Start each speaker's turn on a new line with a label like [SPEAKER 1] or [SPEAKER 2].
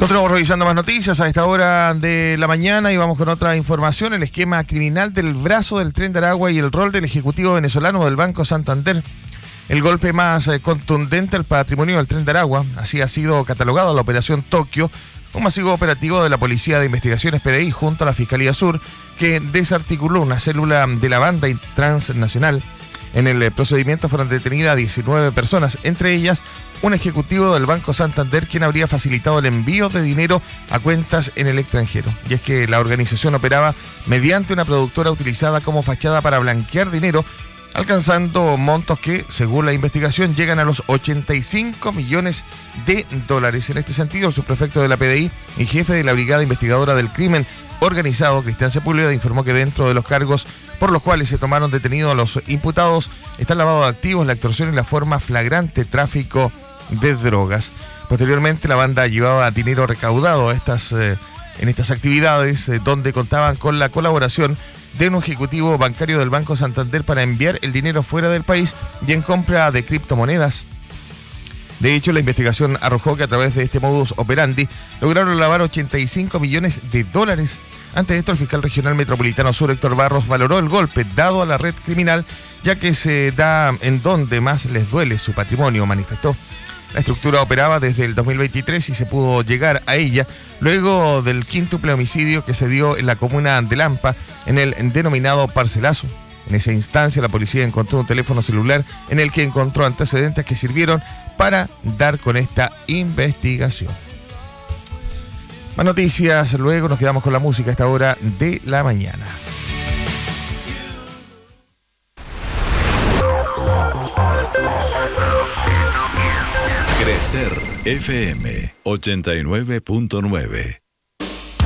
[SPEAKER 1] Continuamos revisando más noticias a esta hora de la mañana y vamos con otra información. El esquema criminal del brazo del Tren de Aragua y el rol del ejecutivo venezolano del Banco Santander. El golpe más contundente al patrimonio del Tren de Aragua. Así ha sido catalogado la Operación Tokio, un masivo operativo de la Policía de Investigaciones PDI junto a la Fiscalía Sur, que desarticuló una célula de la banda transnacional. En el procedimiento fueron detenidas 19 personas, entre ellas un ejecutivo del Banco Santander, quien habría facilitado el envío de dinero a cuentas en el extranjero. Y es que la organización operaba mediante una productora utilizada como fachada para blanquear dinero, alcanzando montos que, según la investigación, llegan a los 85 millones de dólares. En este sentido, el subprefecto de la PDI y jefe de la Brigada Investigadora del Crimen Organizado, Cristian Sepúlveda, informó que dentro de los cargos por los cuales se tomaron detenidos a los imputados está el lavado de activos, la extorsión y la forma flagrante tráfico de drogas. Posteriormente, la banda llevaba dinero recaudado en estas actividades, donde contaban con la colaboración de un ejecutivo bancario del Banco Santander para enviar el dinero fuera del país y en compra de criptomonedas. De hecho, la investigación arrojó que a través de este modus operandi lograron lavar 85 millones de dólares. Ante esto, el fiscal regional metropolitano sur, Héctor Barros, valoró el golpe dado a la red criminal, ya que se da en donde más les duele su patrimonio, manifestó. La estructura operaba desde el 2023 y se pudo llegar a ella luego del quíntuple homicidio que se dio en la comuna de Lampa, en el denominado Parcelazo. En esa instancia, la policía encontró un teléfono celular en el que encontró antecedentes que sirvieron para dar con esta investigación. Más noticias, luego nos quedamos con la música a esta hora de la mañana.
[SPEAKER 2] Crecer FM 89.9